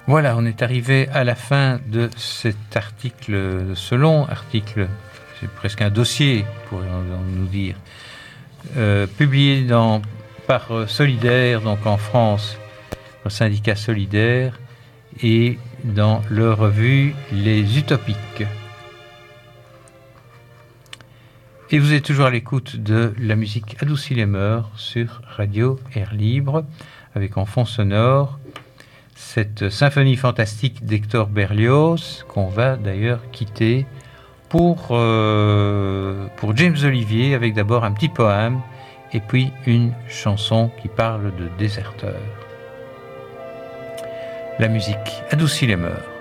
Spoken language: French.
Voilà, on est arrivé à la fin de cet article, de ce long article, c'est presque un dossier, pourrions nous dire, publié par Solidaire, donc en France, le syndicat Solidaire, et dans leur revue Les Utopiques. Et vous êtes toujours à l'écoute de la musique Adoucit les mœurs sur Radio Air Libre, avec en fond sonore cette symphonie fantastique d'Hector Berlioz, qu'on va d'ailleurs quitter pour James Olivier, avec d'abord un petit poème et puis une chanson qui parle de déserteurs. La musique adoucit les mœurs.